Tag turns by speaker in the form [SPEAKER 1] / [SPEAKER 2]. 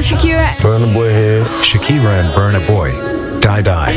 [SPEAKER 1] Shakira.
[SPEAKER 2] Burna Boy here.
[SPEAKER 3] Shakira and Burna Boy. Die Die.